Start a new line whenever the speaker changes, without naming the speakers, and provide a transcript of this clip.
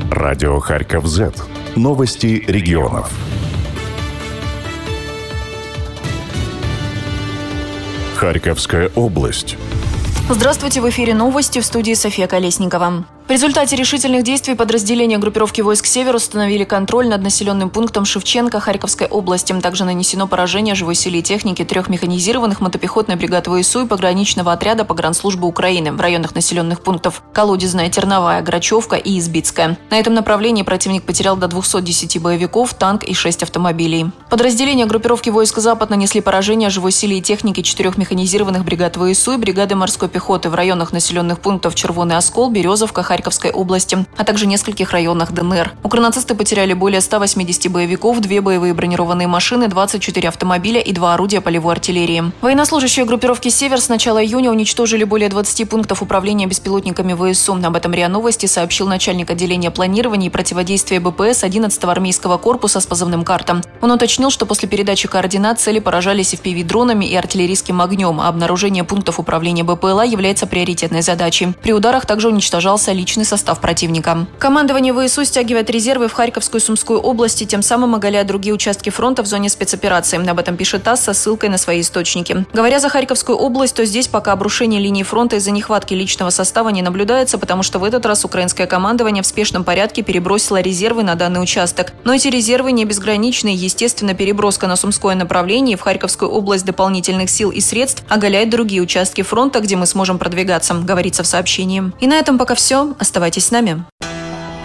Радио Харьков-Z. Новости регионов. Харьковская область.
Здравствуйте, в эфире новости, в студии София Колесникова. В результате решительных действий подразделения группировки войск «Север» установили контроль над населенным пунктом Шевченко Харьковской области. Также нанесено поражение живой силе и технике 3 механизированных мотопехотной бригады ВСУ и пограничного отряда погранслужбы Украины в районах населенных пунктов Колодезная, Терновая, Грачевка и Избицкая. На этом направлении противник потерял до 210 боевиков, танк и 6 автомобилей. Подразделения группировки войск «Запад» нанесли поражение живой силе и технике 4 механизированных бригад ВСУ и бригады морской пехоты в районах населенных пунктов Червоный Оскол, Березовка, Харьковской области, а также нескольких районах ДНР. Укронацисты потеряли более 180 боевиков, 2 боевые бронированные машины, 24 автомобиля и 2 орудия полевой артиллерии. Военнослужащие группировки «Север» с начала июня уничтожили более 20 пунктов управления беспилотниками ВСУ. Об этом РИА Новости сообщил начальник отделения планирования и противодействия БПС 11-го армейского корпуса с позывным «Карта». Он уточнил, что после передачи координат цели поражались FPV-дронами и артиллерийским огнем, а обнаружение пунктов управления БПЛА является приоритетной задачей. При ударах также уничтожался личный состав противника. Командование ВСУ стягивает резервы в Харьковскую и Сумскую области, тем самым оголяя другие участки фронта в зоне спецоперации. Об этом пишет ТАСС со ссылкой на свои источники. Говоря за Харьковскую область, то здесь пока обрушение линии фронта из-за нехватки личного состава не наблюдается, потому что в этот раз украинское командование в спешном порядке перебросило резервы на данный участок. Но эти резервы не безграничны, и, естественно, переброска на Сумское направление и в Харьковскую область дополнительных сил и средств оголяет другие участки фронта, где мы сможем продвигаться, говорится в сообщении. И на этом пока все. Оставайтесь с нами.